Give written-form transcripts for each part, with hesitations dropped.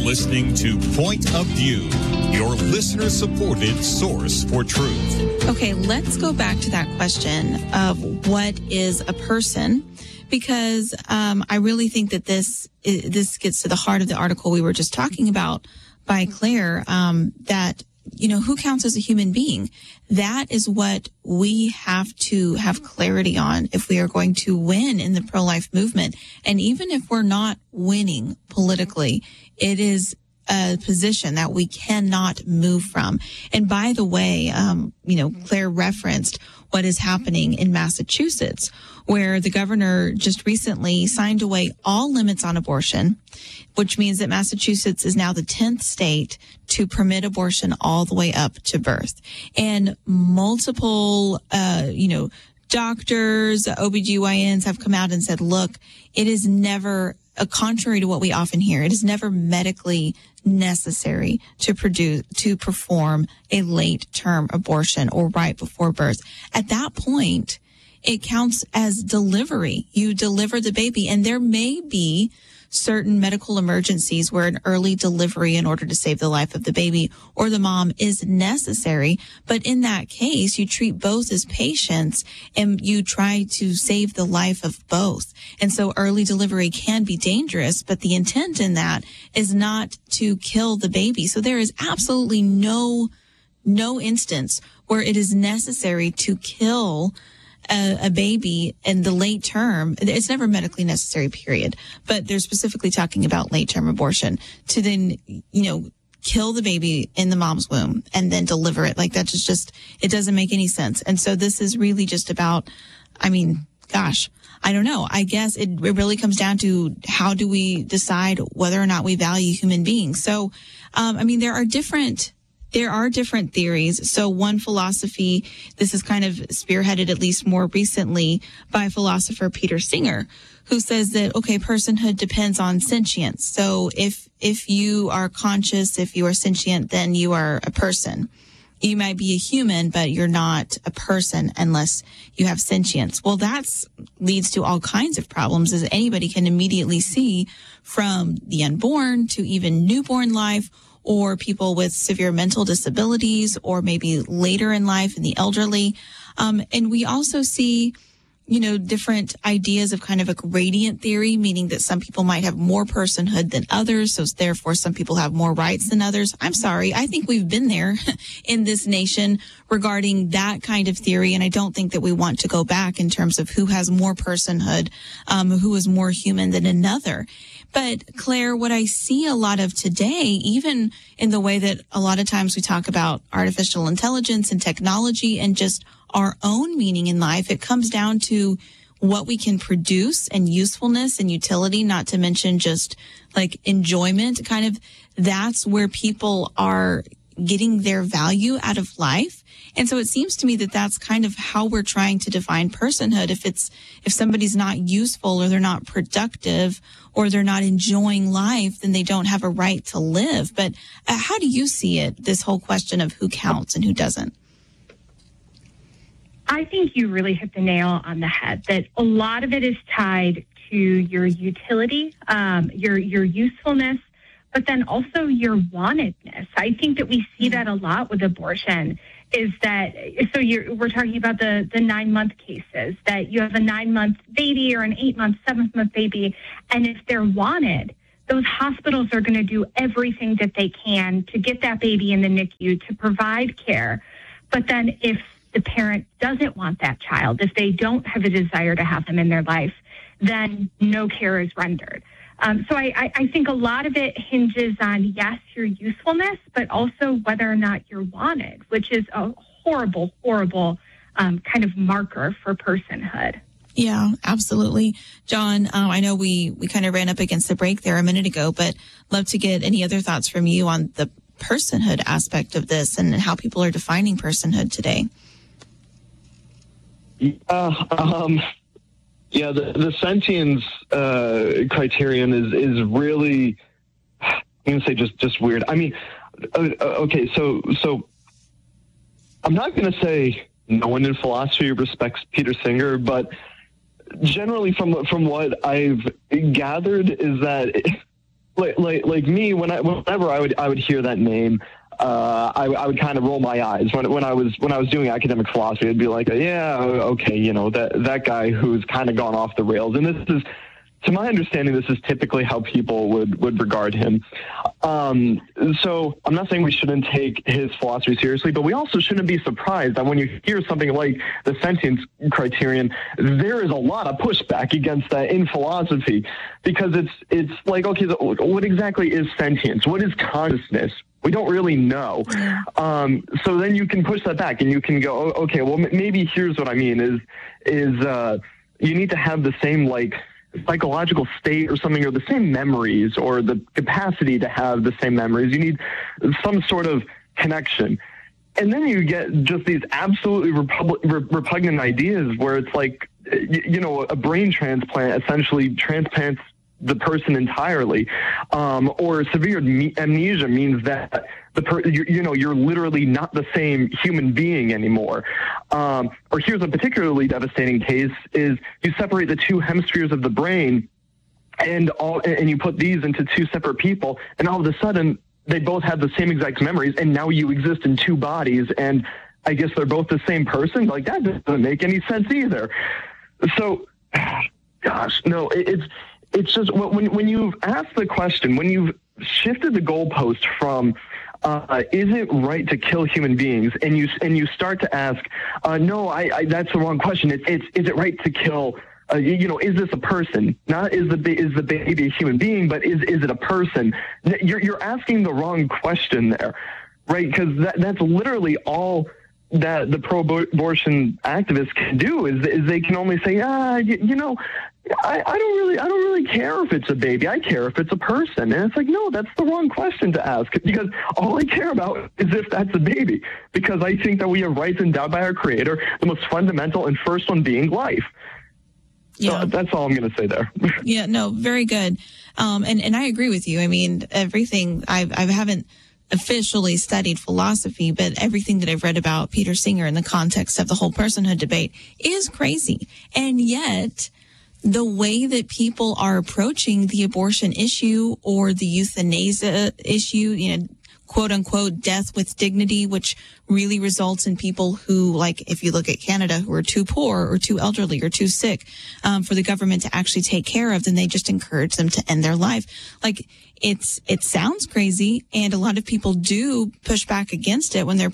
listening to Point of View, your listener-supported source for truth. Okay, let's go back to that question of what is a person, because I really think that this gets to the heart of the article we were just talking about by Claire, that, you know, who counts as a human being? That is what we have to have clarity on if we are going to win in the pro-life movement. And even if we're not winning politically, it is a position that we cannot move from. And by the way, Claire referenced what is happening in Massachusetts, where the governor just recently signed away all limits on abortion, which means that Massachusetts is now the 10th state to permit abortion all the way up to birth. And multiple, doctors, OBGYNs have come out and said, look, it is never, contrary to what we often hear, it is never medically necessary to perform a late-term abortion or right before birth. At that point, it counts as delivery. You deliver the baby, and there may be certain medical emergencies where an early delivery in order to save the life of the baby or the mom is necessary. But in that case, you treat both as patients and you try to save the life of both. And so early delivery can be dangerous, but the intent in that is not to kill the baby. So there is absolutely no instance where it is necessary to kill a baby in the late term. It's never medically necessary, period. But they're specifically talking about late term abortion to then, kill the baby in the mom's womb and then deliver it. Like that's just, it doesn't make any sense. And so this is really just about, I don't know. I guess it really comes down to how do we decide whether or not we value human beings. So, there are different theories. So one philosophy, this is kind of spearheaded at least more recently by philosopher Peter Singer, who says that, okay, personhood depends on sentience. So if you are conscious, if you are sentient, then you are a person. You might be a human, but you're not a person unless you have sentience. Well, that leads to all kinds of problems, as anybody can immediately see, from the unborn to even newborn life, or people with severe mental disabilities, or maybe later in life in the elderly. And we also see, different ideas of kind of a gradient theory, meaning that some people might have more personhood than others. So therefore, some people have more rights than others. I'm sorry. I think we've been there in this nation regarding that kind of theory. And I don't think that we want to go back in terms of who has more personhood, who is more human than another. But Claire, what I see a lot of today, even in the way that a lot of times we talk about artificial intelligence and technology and just our own meaning in life, it comes down to what we can produce and usefulness and utility, not to mention just like enjoyment. Kind of that's where people are getting their value out of life. And so it seems to me that that's kind of how we're trying to define personhood. If somebody's not useful or they're not productive or they're not enjoying life, then they don't have a right to live. But how do you see it, this whole question of who counts and who doesn't? I think you really hit the nail on the head, that a lot of it is tied to your utility, your usefulness, but then also your wantedness. I think that we see that a lot with abortion. Is that so? We're talking about the 9-month cases, that you have a 9-month baby or an 8-month, 7th-month baby, and if they're wanted, those hospitals are going to do everything that they can to get that baby in the NICU to provide care. But then if the parent doesn't want that child, if they don't have a desire to have them in their life, then no care is rendered. So I think a lot of it hinges on, yes, your usefulness, but also whether or not you're wanted, which is a horrible, horrible kind of marker for personhood. Yeah, absolutely. John, I know we kind of ran up against the break there a minute ago, but love to get any other thoughts from you on the personhood aspect of this and how people are defining personhood today. Yeah, the sentience criterion is really, I'm going to say just weird. I mean, okay, so I'm not going to say no one in philosophy respects Peter Singer, but generally from what I've gathered is that like me, whenever I would hear that name, I would kind of roll my eyes when I was doing academic philosophy. I'd be like, yeah, okay, that guy who's kind of gone off the rails. And this is, to my understanding, this is typically how people would regard him. So I'm not saying we shouldn't take his philosophy seriously, but we also shouldn't be surprised that when you hear something like the sentience criterion, there is a lot of pushback against that in philosophy, because it's like, okay, what exactly is sentience? What is consciousness? We don't really know. So then you can push that back and you can go, okay, well, maybe here's what I mean is you need to have the same, like, psychological state or something, or the same memories, or the capacity to have the same memories. You need some sort of connection. And then you get just these absolutely repugnant ideas where it's like, a brain transplant essentially transplants the person entirely, or severe amnesia means that you're literally not the same human being anymore. Or here's a particularly devastating case: is you separate the two hemispheres of the brain, and you put these into two separate people, and all of a sudden they both have the same exact memories, and now you exist in two bodies, and I guess they're both the same person. Like, that doesn't make any sense either. So, gosh, no, it's just when you've asked the question, when you've shifted the goalpost from is it right to kill human beings, and you start to ask, no, I that's the wrong question. Is it right to kill? Is this a person? Not is the baby a human being, but is it a person? You're asking the wrong question there, right? Because that's literally all that the pro-abortion activists can do is they can only say, I don't really care if it's a baby. I care if it's a person. And it's like, no, that's the wrong question to ask, because all I care about is if that's a baby, because I think that we have rights endowed by our Creator, the most fundamental and first one being life. Yeah. So that's all I'm going to say there. Yeah, no, very good. And I agree with you. I mean, everything I haven't officially studied philosophy, but everything that I've read about Peter Singer in the context of the whole personhood debate is crazy. And yet, the way that people are approaching the abortion issue or the euthanasia issue, quote unquote, death with dignity, which really results in people who, like, if you look at Canada, who are too poor or too elderly or too sick for the government to actually take care of, then they just encourage them to end their life. Like, it sounds crazy, and a lot of people do push back against it when they're,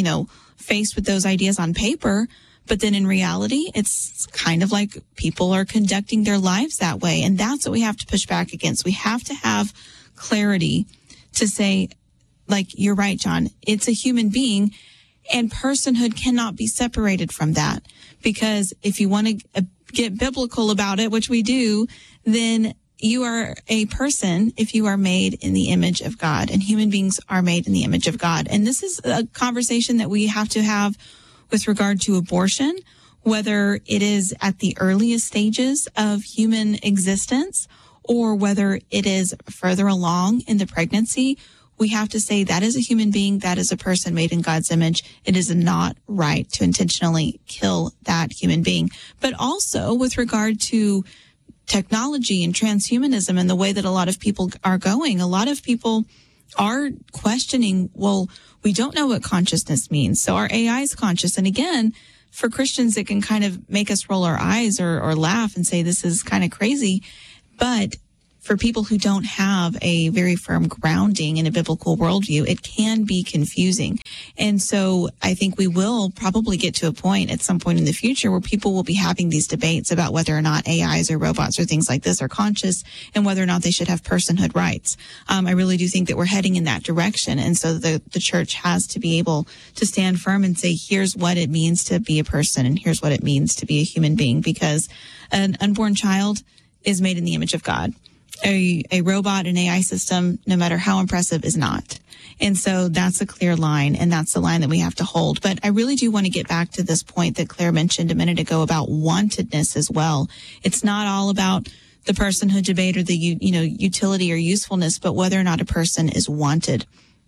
faced with those ideas on paper. But then in reality, it's kind of like people are conducting their lives that way. And that's what we have to push back against. We have to have clarity to say, like, you're right, John, it's a human being, and personhood cannot be separated from that. Because if you want to get biblical about it, which we do, then you are a person if you are made in the image of God, and human beings are made in the image of God. And this is a conversation that we have to have with regard to abortion, whether it is at the earliest stages of human existence or whether it is further along in the pregnancy. We have to say that is a human being, that is a person made in God's image. It is not right to intentionally kill that human being. But also with regard to technology and transhumanism and the way that a lot of people are going, a lot of people are questioning, well, we don't know what consciousness means. So our AI is conscious. And again, for Christians, it can kind of make us roll our eyes or laugh and say this is kind of crazy. But for people who don't have a very firm grounding in a biblical worldview, it can be confusing. And so I think we will probably get to a point at some point in the future where people will be having these debates about whether or not AIs or robots or things like this are conscious and whether or not they should have personhood rights. I really do think that we're heading in that direction. And so the church has to be able to stand firm and say, here's what it means to be a person and here's what it means to be a human being, because an unborn child is made in the image of God. A robot, an AI system, no matter how impressive, is not. And so that's a clear line, and that's the line that we have to hold. But I really do want to get back to this point that Claire mentioned a minute ago about wantedness as well. It's not all about the personhood debate or the utility or usefulness, but whether or not a person is wanted.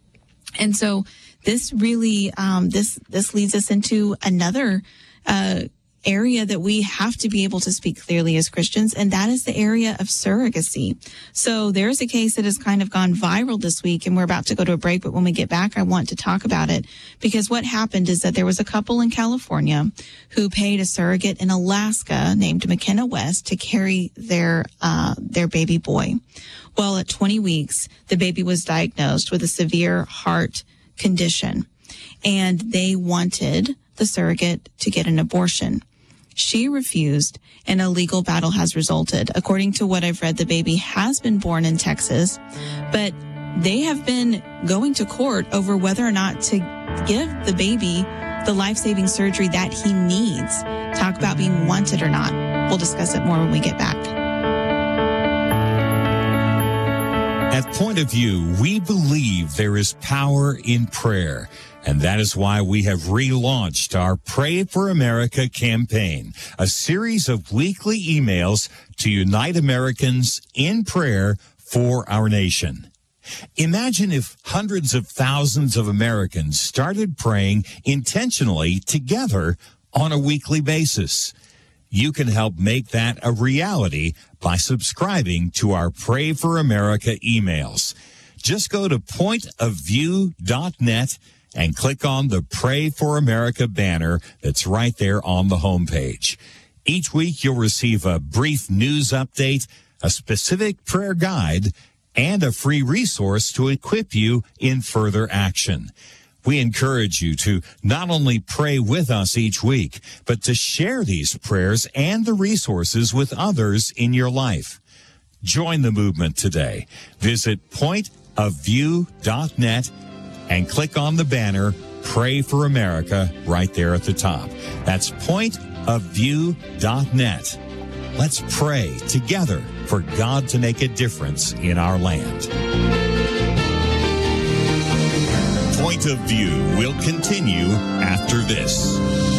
And so this really this leads us into another area that we have to be able to speak clearly as Christians, and that is the area of surrogacy. So there's a case that has kind of gone viral this week, and we're about to go to a break, but when we get back, I want to talk about it, because what happened is that there was a couple in California who paid a surrogate in Alaska named McKenna West to carry their baby boy. Well, at 20 weeks, the baby was diagnosed with a severe heart condition, and they wanted the surrogate to get an abortion. She refused, and a legal battle has resulted. According to what I've read, the baby has been born in Texas, but they have been going to court over whether or not to give the baby the life-saving surgery that he needs. Talk about being wanted or not. We'll discuss it more when we get back. At Point of View, we believe there is power in prayer. And that is why we have relaunched our Pray for America campaign, a series of weekly emails to unite Americans in prayer for our nation. Imagine if hundreds of thousands of Americans started praying intentionally together on a weekly basis. You can help make that a reality by subscribing to our Pray for America emails. Just go to pointofview.net and click on the Pray for America banner that's right there on the homepage. Each week, you'll receive a brief news update, a specific prayer guide, and a free resource to equip you in further action. We encourage you to not only pray with us each week, but to share these prayers and the resources with others in your life. Join the movement today. Visit pointofview.net and click on the banner, Pray for America, right there at the top. That's pointofview.net. Let's pray together for God to make a difference in our land. Point of View will continue after this.